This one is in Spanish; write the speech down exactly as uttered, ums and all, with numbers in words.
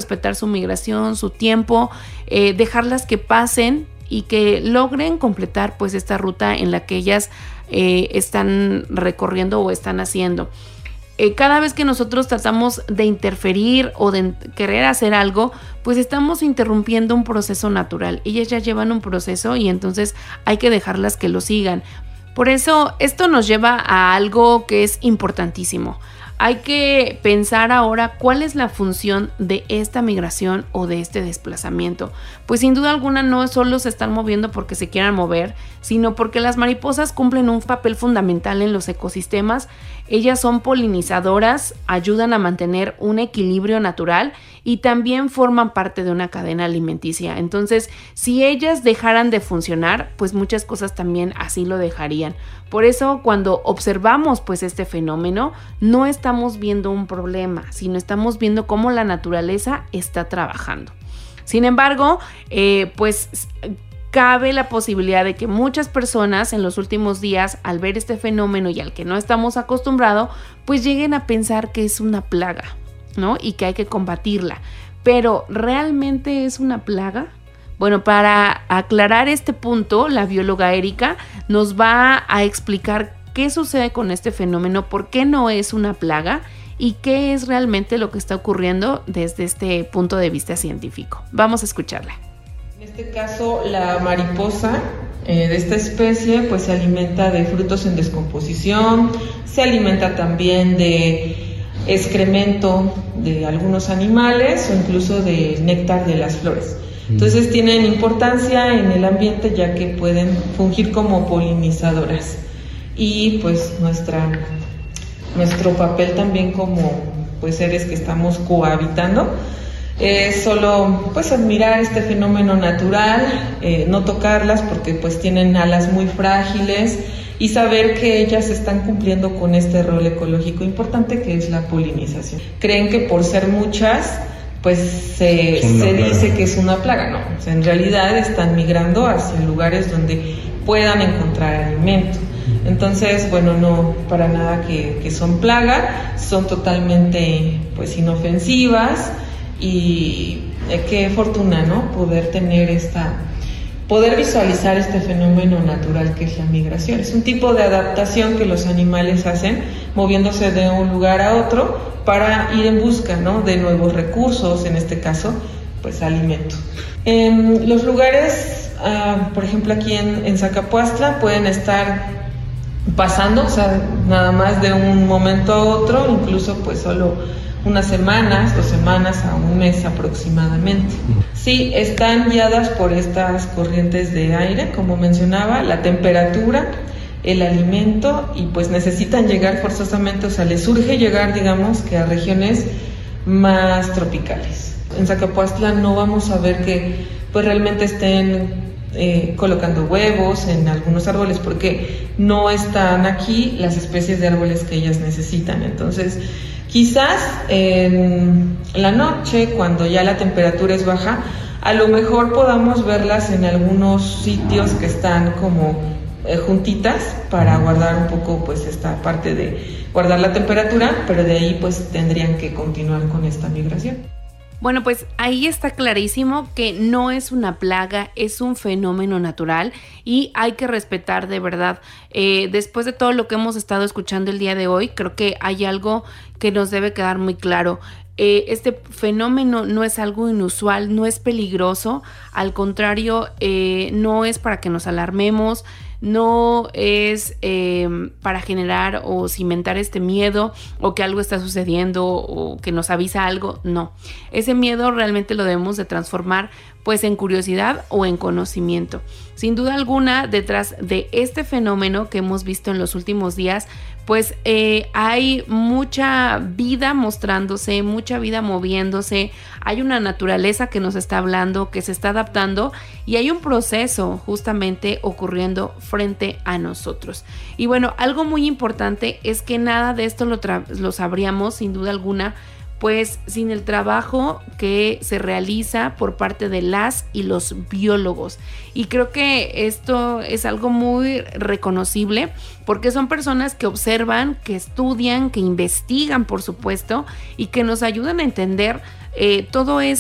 respetar su migración, su tiempo, eh, dejarlas que pasen y que logren completar pues esta ruta en la que ellas eh, están recorriendo o están haciendo. Eh, cada vez que nosotros tratamos de interferir o de querer hacer algo, pues estamos interrumpiendo un proceso natural. Ellas ya llevan un proceso y entonces hay que dejarlas que lo sigan. Por eso esto nos lleva a algo que es importantísimo. Hay que pensar ahora cuál es la función de esta migración o de este desplazamiento. Pues sin duda alguna no solo se están moviendo porque se quieran mover, sino porque las mariposas cumplen un papel fundamental en los ecosistemas. Ellas son polinizadoras, ayudan a mantener un equilibrio natural y también forman parte de una cadena alimenticia. Entonces, si ellas dejaran de funcionar, pues muchas cosas también así lo dejarían. Por eso, cuando observamos pues este fenómeno, no estamos viendo un problema, sino estamos viendo cómo la naturaleza está trabajando. Sin embargo, eh, pues cabe la posibilidad de que muchas personas en los últimos días, al ver este fenómeno y al que no estamos acostumbrados, pues lleguen a pensar que es una plaga, ¿no? Y que hay que combatirla. Pero, ¿realmente es una plaga? Bueno, para aclarar este punto, la bióloga Erika nos va a explicar qué sucede con este fenómeno, por qué no es una plaga y qué es realmente lo que está ocurriendo desde este punto de vista científico. Vamos a escucharla. En este caso, la mariposa eh, de esta especie pues se alimenta de frutos en descomposición, se alimenta también de excremento de algunos animales o incluso de néctar de las flores. Entonces tienen importancia en el ambiente ya que pueden fungir como polinizadoras y pues nuestra, nuestro papel también como pues seres que estamos cohabitando es solo pues admirar este fenómeno natural, eh, no tocarlas porque pues tienen alas muy frágiles y saber que ellas están cumpliendo con este rol ecológico importante que es la polinización. Creen que por ser muchas pues se, se dice que es una plaga, no, o sea, en realidad están migrando hacia lugares donde puedan encontrar alimento. Entonces, bueno, no para nada que, que son plaga, son totalmente pues inofensivas y eh, qué fortuna, ¿no? Poder tener esta, poder visualizar este fenómeno natural que es la migración. Es un tipo de adaptación que los animales hacen moviéndose de un lugar a otro para ir en busca, ¿no? de nuevos recursos, en este caso, pues alimento. En los lugares, uh, por ejemplo aquí en, en Zacapuastla, pueden estar pasando, o sea, nada más de un momento a otro, incluso pues solo unas semanas, dos semanas a un mes aproximadamente. Sí, están guiadas por estas corrientes de aire, como mencionaba, la temperatura, el alimento y pues necesitan llegar forzosamente, o sea, les urge llegar, digamos, que a regiones más tropicales. En Zacapuastla no vamos a ver que pues realmente estén eh, colocando huevos en algunos árboles porque no están aquí las especies de árboles que ellas necesitan. Entonces, quizás en la noche, cuando ya la temperatura es baja, a lo mejor podamos verlas en algunos sitios que están como Eh, juntitas para guardar un poco pues esta parte de guardar la temperatura, pero de ahí pues tendrían que continuar con esta migración. Bueno, pues ahí está clarísimo que no es una plaga, es un fenómeno natural y hay que respetar de verdad. Eh, después de todo lo que hemos estado escuchando el día de hoy, creo que hay algo que nos debe quedar muy claro. Eh, este fenómeno no es algo inusual, no es peligroso, al contrario, eh, no es para que nos alarmemos, no es eh, para generar o cimentar este miedo o que algo está sucediendo o que nos avisa algo, no. Ese miedo realmente lo debemos de transformar pues en curiosidad o en conocimiento. Sin duda alguna, detrás de este fenómeno que hemos visto en los últimos días, pues eh, hay mucha vida mostrándose, mucha vida moviéndose, hay una naturaleza que nos está hablando, que se está adaptando y hay un proceso justamente ocurriendo frente a nosotros. Y bueno, algo muy importante es que nada de esto lo, tra- lo sabríamos sin duda alguna, pues sin el trabajo que se realiza por parte de las y los biólogos. Y creo que esto es algo muy reconocible porque son personas que observan, que estudian, que investigan, por supuesto, y que nos ayudan a entender eh, todo esto.